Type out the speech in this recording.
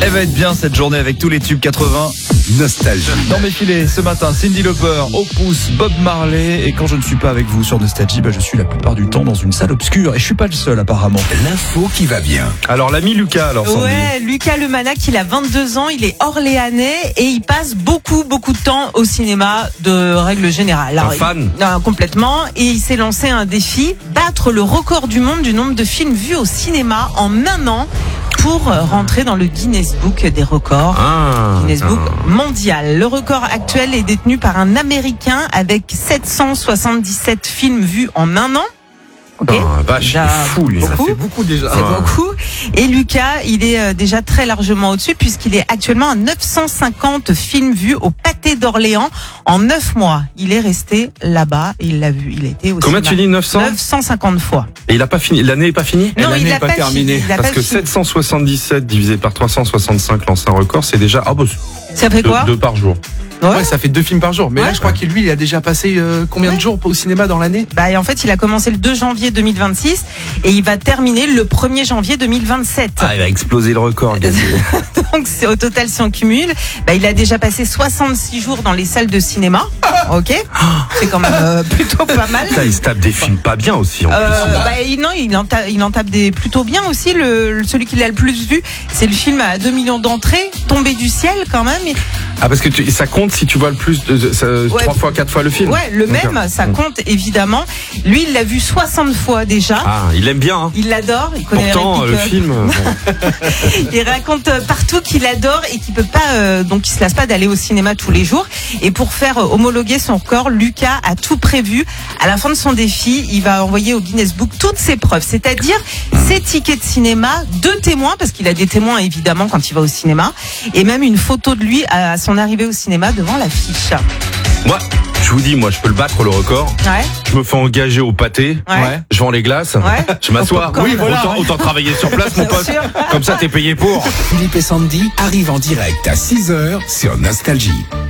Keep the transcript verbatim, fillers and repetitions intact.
Elle va être bien cette journée avec tous les tubes quatre-vingts. Nostalgie. Dans mes filets, ce matin, Cyndi Lauper, Opus, Bob Marley. Et quand je ne suis pas avec vous sur Nostalgie, bah je suis la plupart du temps dans une salle obscure. Et je suis pas le seul apparemment. L'info qui va bien. Alors l'ami Lucas, alors Sandy. Ouais, Lucas Lemanac, il a vingt-deux ans, il est orléanais et il passe beaucoup, beaucoup de temps au cinéma de règle générale. Alors, Un fan il, non, complètement. Et il s'est lancé un défi, battre le record du monde du nombre de films vus au cinéma en un an pour rentrer dans le Guinness Book des records. Ah, Guinness Book ah. mondial. Le record actuel est détenu par un Américain avec sept cent soixante-dix-sept films vus en un an. Ok. Ah, vache, Déjà il est fou lui. beaucoup. Ça fait beaucoup déjà. C'est beaucoup. Et Lucas, il est euh, déjà très largement au-dessus puisqu'il est actuellement à neuf cent cinquante films vus au Pâté d'Orléans en neuf mois. Il est resté là-bas et il l'a vu. Il a été au Combien cinéma. tu dis, neuf cents neuf cent cinquante fois. Et il a pas fini, l'année est pas finie? Non, l'année il est n'a pas pas terminée. fini. Il a Parce pas que fini. sept cent soixante-dix-sept divisé par trois cent soixante-cinq, l'ancien record, c'est déjà, ah bah, Ça fait deux, quoi? deux par jour. Ouais. Ouais, ça fait deux films par jour. Mais Ouais. là, je crois que lui, il a déjà passé euh, combien Ouais. de jours au cinéma dans l'année? Bah, et en fait, il a commencé le deux janvier deux mille vingt-six et il va terminer le premier janvier deux mille vingt-sept. Ah, il va exploser le record, Gazi. Donc, c'est au total, si on cumule, bah, il a déjà passé soixante-six jours dans les salles de cinéma. Ok. C'est quand même euh, plutôt pas mal. Ça, il se tape des films pas bien aussi, en Euh, plus. bah, il- non, il en, tape, il en tape des plutôt bien aussi. Le, le- celui qui l'a le plus vu, c'est le film à deux millions d'entrées, Tombé du ciel quand même. Et- Ah, parce que tu, ça compte si tu vois le plus de, de- ça, Ouais. trois fois, quatre fois le film. Ouais, le D'accord. même, ça compte évidemment. Lui, il l'a vu soixante fois déjà. Ah, il aime bien, hein. Il l'adore, il connaît Pourtant, les le répliques, film, bon. Il raconte partout qu'il adore et qu'il peut pas, euh, donc il se lasse pas d'aller au cinéma tous les jours. Et pour faire euh, homologuer son record, Lucas a tout prévu. À la fin de son défi, il va envoyer au Guinness Book toutes ses preuves, c'est-à-dire ses tickets de cinéma, deux témoins, parce qu'il a des témoins évidemment quand il va au cinéma, et même une photo de lui à son arrivée au cinéma devant l'affiche. Moi, je vous dis, moi, je peux le battre, le record. Ouais. Je me fais engager au pâté. Ouais. Je vends les glaces. Ouais. Je m'assois. Au popcorn. Oui, voilà. Autant, autant travailler sur place, mon Bien pote. sûr. Comme ça, t'es payé pour. Philippe et Sandy arrivent en direct à six heures sur Nostalgie.